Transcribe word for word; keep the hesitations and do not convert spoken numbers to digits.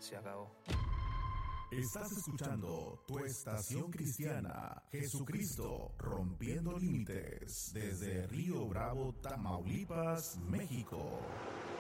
se acabó. Estás escuchando Tu Estación Cristiana, Jesucristo Rompiendo Límites, desde Río Bravo, Tamaulipas, México.